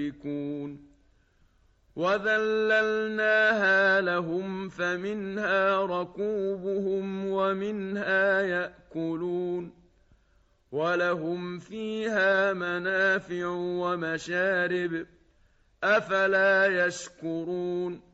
يشركون وذللناها لهم فمنها ركوبهم ومنها يأكلون ولهم فيها منافع ومشارب أفلا يشكرون